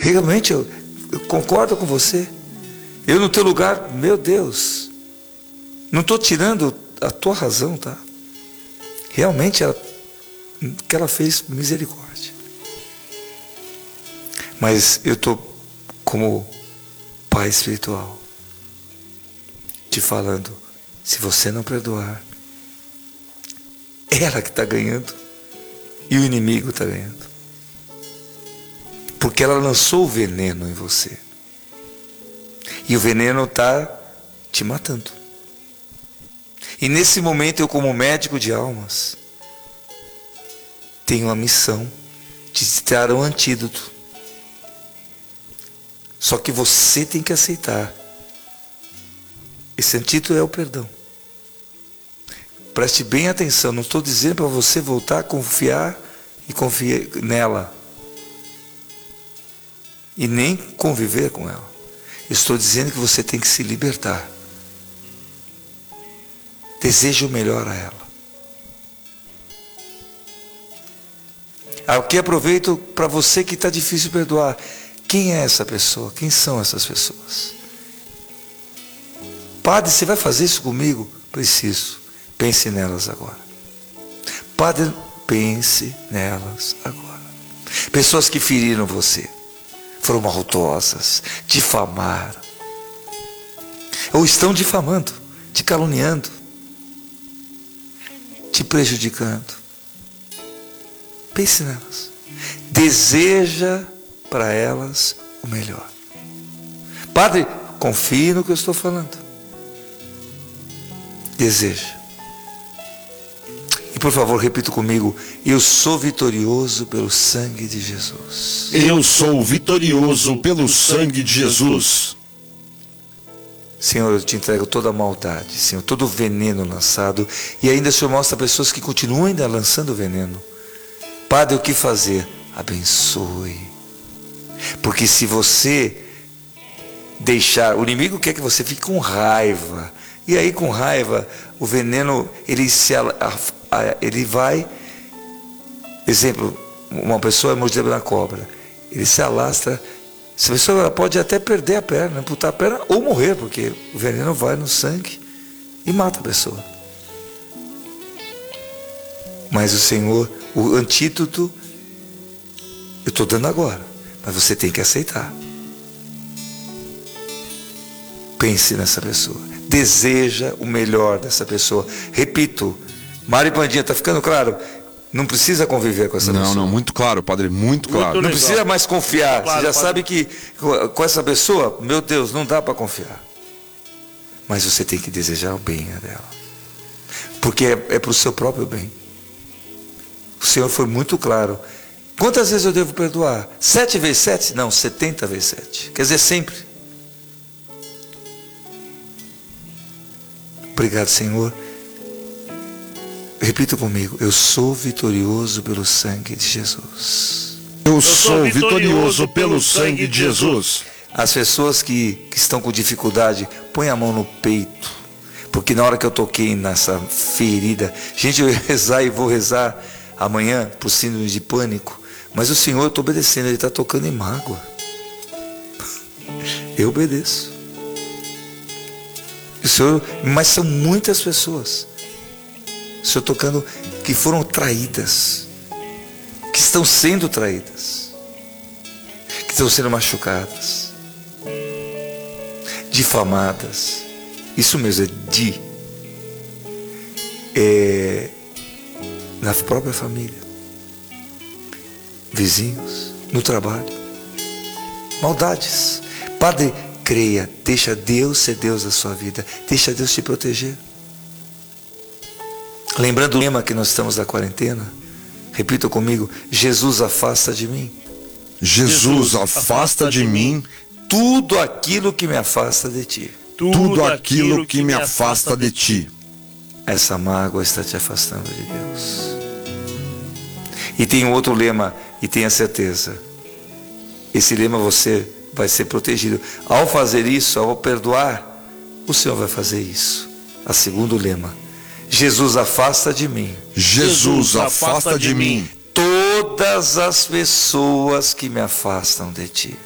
Realmente eu concordo com você. Eu no teu lugar, meu Deus, não estou tirando a tua razão, tá? Realmente o que ela fez, misericórdia. Mas eu estou como pai espiritual te falando, se você não perdoar, ela que está ganhando e o inimigo está ganhando. Porque ela lançou o veneno em você. E o veneno está te matando. E nesse momento eu, como médico de almas, tenho a missão de te dar um antídoto. Só que você tem que aceitar. Esse antídoto é o perdão. Preste bem atenção, não estou dizendo para você voltar a confiar e confiar nela. E nem conviver com ela. Estou dizendo que você tem que se libertar. Deseje o melhor a ela. Aqui aproveito para você que está difícil perdoar. Quem é essa pessoa? Quem são essas pessoas? Padre, você vai fazer isso comigo? Preciso. Pense nelas agora. Padre, pense nelas agora. Pessoas que feriram você. Foram maldosas, difamaram. Ou estão difamando, te caluniando, te prejudicando. Pense nelas. Deseja para elas o melhor. Padre, confie no que eu estou falando. Deseja. E por favor, repita comigo: eu sou vitorioso pelo sangue de Jesus. Eu sou vitorioso pelo sangue de Jesus. Senhor, eu te entrego toda a maldade, Senhor, todo o veneno lançado. E ainda o Senhor mostra pessoas que continuam ainda lançando veneno. Padre, o que fazer? Abençoe. Porque se você deixar, o inimigo quer que você fique com raiva. E aí com raiva, o veneno, ele vai, exemplo, uma pessoa é mordida pela cobra, ele se alastra, essa pessoa pode até perder a perna, amputar a perna ou morrer, porque o veneno vai no sangue e mata a pessoa. Mas o Senhor, o antídoto, eu estou dando agora, mas você tem que aceitar. Pense nessa pessoa, deseja o melhor dessa pessoa. Repito, Mário Pandinha, está ficando claro? Não precisa conviver com essa pessoa. Não, muito claro, padre, muito claro. Não precisa mais confiar. Claro, você já padre. sabe que com essa pessoa, meu Deus, não dá para confiar. Mas você tem que desejar o bem dela. Porque é para o seu próprio bem. O Senhor foi muito claro. Quantas vezes eu devo perdoar? 7 vezes 7? Não, 70 vezes 7. Quer dizer, sempre. Obrigado, Senhor. Repita comigo: eu sou vitorioso pelo sangue de Jesus. Eu sou vitorioso pelo sangue de Jesus. As pessoas que estão com dificuldade, põe a mão no peito. Porque na hora que eu toquei nessa ferida, gente, eu ia rezar e vou rezar amanhã por síndrome de pânico. Mas o Senhor, eu estou obedecendo, Ele está tocando em mágoa. Eu obedeço. O Senhor, mas são muitas pessoas. O Senhor tocando que foram traídas, que estão sendo traídas, que estão sendo machucadas, difamadas. Isso mesmo, na própria família, vizinhos, no trabalho, maldades. Padre, creia, deixa Deus ser Deus da sua vida, deixa Deus te proteger. Lembrando o lema que nós estamos da quarentena, repita comigo: Jesus afasta de mim. Jesus afasta de mim tudo aquilo que me afasta de ti. tudo aquilo que me afasta de ti. Essa mágoa está te afastando de Deus. E tem um outro lema, e tenha certeza, esse lema você vai ser protegido. Ao fazer isso, ao perdoar, o Senhor vai fazer isso. A segundo lema: Jesus afasta de mim. Jesus afasta de mim Todas as pessoas que me afastam de ti.